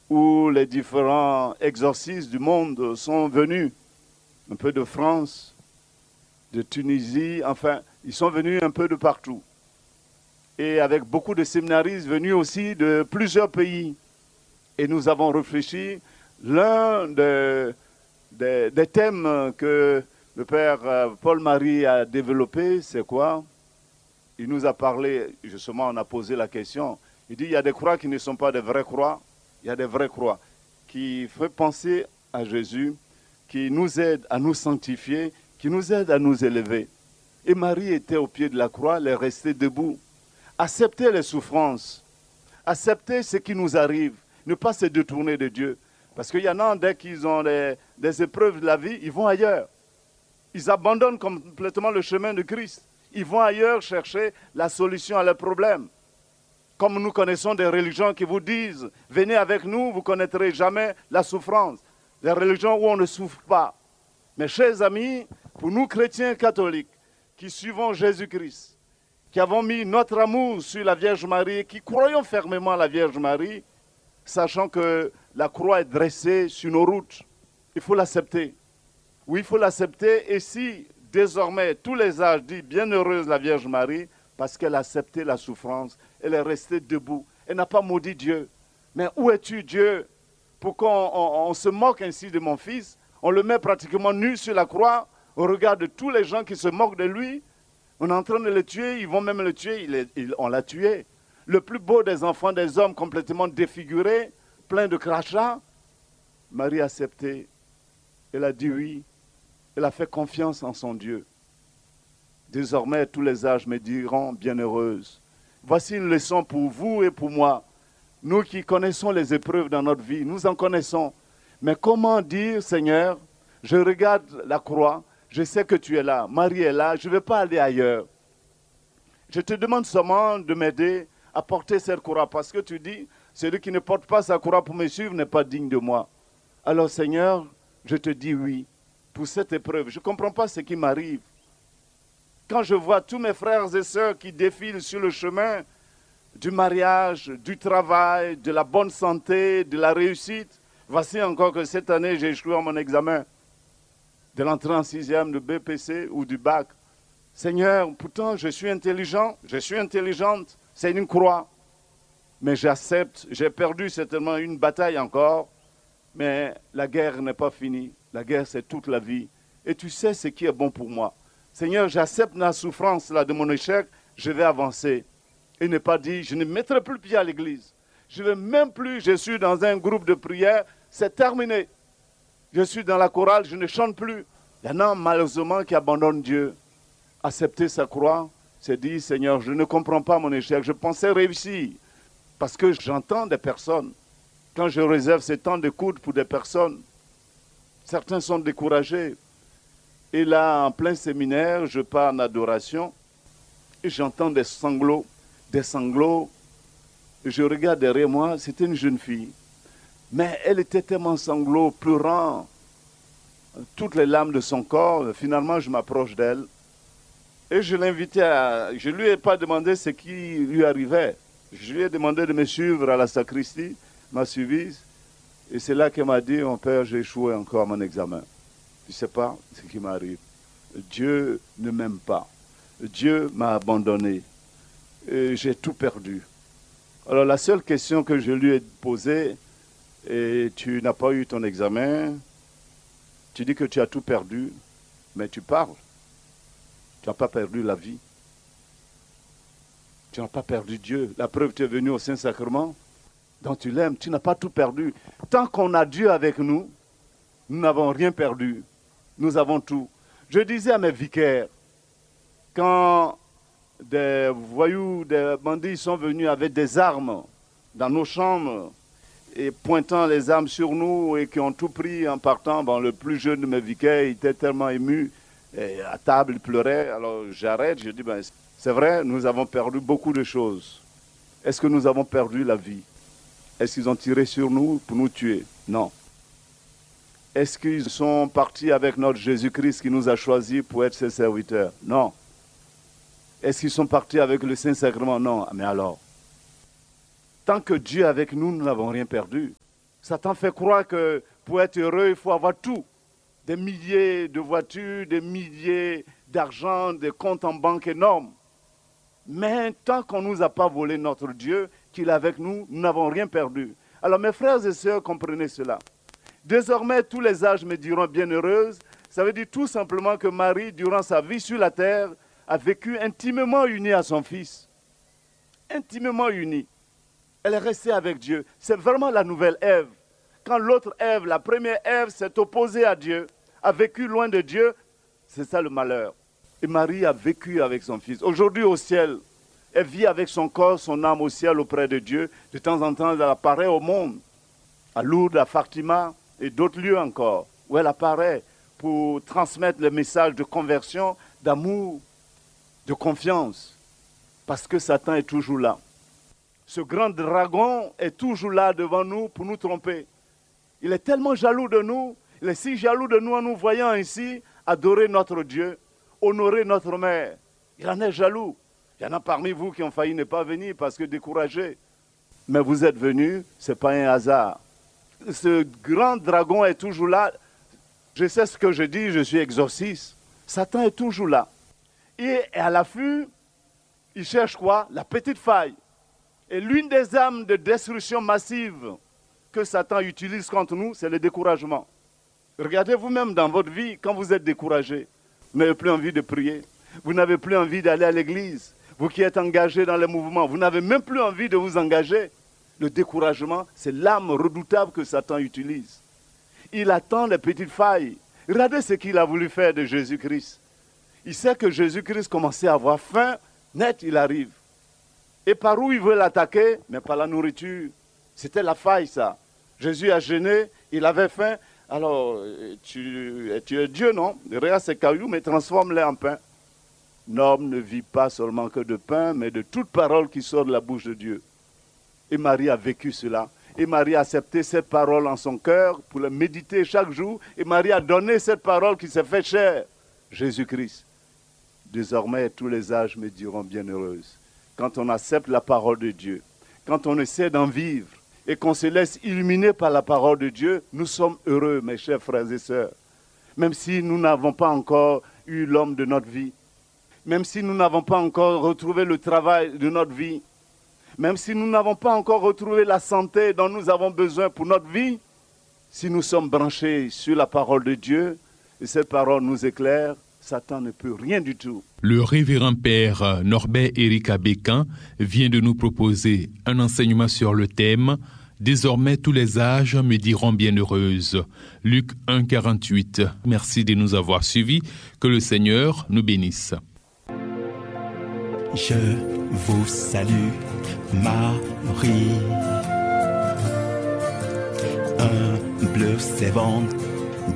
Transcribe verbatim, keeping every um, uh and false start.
où les différents exorcistes du monde sont venus, un peu de France, de Tunisie, enfin, ils sont venus un peu de partout. Et avec beaucoup de séminaristes venus aussi de plusieurs pays. Et nous avons réfléchi, l'un des, des, des thèmes que le père Paul-Marie a développé, c'est quoi? Il nous a parlé, justement, on a posé la question. Il dit, il y a des croix qui ne sont pas des vraies croix, il y a des vraies croix qui font penser à Jésus, qui nous aident à nous sanctifier, qui nous aident à nous élever. Et Marie était au pied de la croix, elle est restée debout. Accepter les souffrances, accepter ce qui nous arrive, ne pas se détourner de Dieu. Parce qu'il y en a, dès qu'ils ont des, des épreuves de la vie, ils vont ailleurs. Ils abandonnent complètement le chemin de Christ. Ils vont ailleurs chercher la solution à leurs problèmes. Comme nous connaissons des religions qui vous disent, venez avec nous, vous ne connaîtrez jamais la souffrance. Des religions où on ne souffre pas. Mes chers amis, pour nous chrétiens catholiques, qui suivons Jésus-Christ, qui avons mis notre amour sur la Vierge Marie, qui croyons fermement à la Vierge Marie, sachant que la croix est dressée sur nos routes, il faut l'accepter. Oui, il faut l'accepter, et si désormais tous les âges disent bienheureuse la Vierge Marie, parce qu'elle a accepté la souffrance, elle est restée debout, elle n'a pas maudit Dieu. Mais où es-tu, Dieu? Pourquoi on, on, on se moque ainsi de mon fils? On le met pratiquement nu sur la croix, au regard de tous les gens qui se moquent de lui. On est en train de le tuer, ils vont même le tuer, il est, il, on l'a tué. Le plus beau des enfants des hommes, complètement défiguré, plein de crachats. Marie a accepté, elle a dit oui, elle a fait confiance en son Dieu. Désormais, tous les âges me diront bienheureuse. Voici une leçon pour vous et pour moi. Nous qui connaissons les épreuves dans notre vie, nous en connaissons. Mais comment dire, Seigneur, je regarde la croix, je sais que tu es là, Marie est là, je ne vais pas aller ailleurs. Je te demande seulement de m'aider à porter cette croix, parce que tu dis, celui qui ne porte pas sa croix pour me suivre n'est pas digne de moi. Alors Seigneur, je te dis oui pour cette épreuve. Je ne comprends pas ce qui m'arrive. Quand je vois tous mes frères et sœurs qui défilent sur le chemin du mariage, du travail, de la bonne santé, de la réussite, voici encore que cette année, j'ai échoué à mon examen de l'entrée en sixième de B P C ou du bac. Seigneur, pourtant, je suis intelligent, je suis intelligente, c'est une croix. Mais j'accepte, j'ai perdu certainement une bataille encore, mais la guerre n'est pas finie. La guerre, c'est toute la vie. Et tu sais ce qui est bon pour moi. Seigneur, j'accepte la souffrance là, de mon échec, je vais avancer. Et ne pas dire, je ne mettrai plus le pied à l'église. Je ne vais même plus, je suis dans un groupe de prière, c'est terminé. Je suis dans la chorale, je ne chante plus. Il y en a malheureusement qui abandonnent Dieu. Accepter sa croix, c'est dire, Seigneur, je ne comprends pas mon échec, je pensais réussir. Parce que j'entends des personnes, quand je réserve ces temps d'écoute pour des personnes, certains sont découragés. Et là, en plein séminaire, je pars en adoration et j'entends des sanglots, des sanglots. Je regarde derrière moi, c'était une jeune fille. Mais elle était tellement sanglots, pleurant, toutes les larmes de son corps. Finalement, je m'approche d'elle et je l'invitais à... Je ne lui ai pas demandé ce qui lui arrivait. Je lui ai demandé de me suivre à la sacristie, m'a suivi. Et c'est là qu'elle m'a dit, mon père, j'ai échoué encore à mon examen. Tu ne sais pas ce qui m'arrive. Dieu ne m'aime pas. Dieu m'a abandonné. Et j'ai tout perdu. Alors la seule question que je lui ai posée, et tu n'as pas eu ton examen, tu dis que tu as tout perdu, mais tu parles. Tu n'as pas perdu la vie. Tu n'as pas perdu Dieu. La preuve, tu es venu au Saint-Sacrement, donc tu l'aimes. Tu n'as pas tout perdu. Tant qu'on a Dieu avec nous, nous n'avons rien perdu. Nous avons tout. Je disais à mes vicaires, quand des voyous, des bandits sont venus avec des armes dans nos chambres et pointant les armes sur nous et qui ont tout pris en partant, bon, le plus jeune de mes vicaires était tellement ému, et à table il pleurait, alors j'arrête, je dis, ben, c'est vrai, nous avons perdu beaucoup de choses. Est-ce que nous avons perdu la vie? Est-ce qu'ils ont tiré sur nous pour nous tuer? Non. Est-ce qu'ils sont partis avec notre Jésus-Christ qui nous a choisis pour être ses serviteurs? Non. Est-ce qu'ils sont partis avec le Saint-Sacrement? Non. Mais alors, tant que Dieu est avec nous, nous n'avons rien perdu. Satan fait croire que pour être heureux, il faut avoir tout. Des milliers de voitures, des milliers d'argent, des comptes en banque énormes. Mais tant qu'on ne nous a pas volé notre Dieu, qu'il est avec nous, nous n'avons rien perdu. Alors mes frères et sœurs, comprenez cela. Désormais, tous les âges me diront bienheureuse. Ça veut dire tout simplement que Marie, durant sa vie sur la terre, a vécu intimement unie à son Fils. Intimement unie. Elle est restée avec Dieu. C'est vraiment la nouvelle Ève. Quand l'autre Ève, la première Ève, s'est opposée à Dieu, a vécu loin de Dieu, c'est ça le malheur. Et Marie a vécu avec son Fils. Aujourd'hui au ciel, elle vit avec son corps, son âme au ciel auprès de Dieu. De temps en temps, elle apparaît au monde, à Lourdes, à Fatima et d'autres lieux encore, où elle apparaît pour transmettre le message de conversion, d'amour, de confiance. Parce que Satan est toujours là. Ce grand dragon est toujours là devant nous pour nous tromper. Il est tellement jaloux de nous, il est si jaloux de nous en nous voyant ainsi adorer notre Dieu, honorer notre mère. Il en est jaloux. Il y en a parmi vous qui ont failli ne pas venir parce que découragés. Mais vous êtes venus, ce n'est pas un hasard. Ce grand dragon est toujours là. Je sais ce que je dis, je suis exorciste. Satan est toujours là. Et à l'affût, il cherche quoi? La petite faille. Et l'une des armes de destruction massive que Satan utilise contre nous, c'est le découragement. Regardez vous-même dans votre vie, quand vous êtes découragé, vous n'avez plus envie de prier, vous n'avez plus envie d'aller à l'église, vous qui êtes engagé dans les mouvements, vous n'avez même plus envie de vous engager. Le découragement, c'est l'arme redoutable que Satan utilise. Il attend les petites failles. Regardez ce qu'il a voulu faire de Jésus-Christ. Il sait que Jésus-Christ commençait à avoir faim, net il arrive. Et par où il veut l'attaquer? Mais par la nourriture. C'était la faille, ça. Jésus a jeûné, il avait faim. Alors, tu, tu es Dieu, non? Regarde ces cailloux, mais transforme-les en pain. L'homme ne vit pas seulement que de pain, mais de toute parole qui sort de la bouche de Dieu. Et Marie a vécu cela. Et Marie a accepté cette parole en son cœur pour la méditer chaque jour. Et Marie a donné cette parole qui s'est fait chair, Jésus-Christ. Désormais, tous les âges me diront bienheureuse. Quand on accepte la parole de Dieu, quand on essaie d'en vivre et qu'on se laisse illuminer par la parole de Dieu, nous sommes heureux, mes chers frères et sœurs. Même si nous n'avons pas encore eu l'homme de notre vie, même si nous n'avons pas encore retrouvé le travail de notre vie, même si nous n'avons pas encore retrouvé la santé dont nous avons besoin pour notre vie, si nous sommes branchés sur la parole de Dieu, et cette parole nous éclaire, Satan ne peut rien du tout. Le révérend père Norbert Éric Abécan vient de nous proposer un enseignement sur le thème « Désormais tous les âges me diront bienheureuse ». Luc un, quarante-huit. Merci de nous avoir suivis. Que le Seigneur nous bénisse. Je vous salue, Marie. Humble servante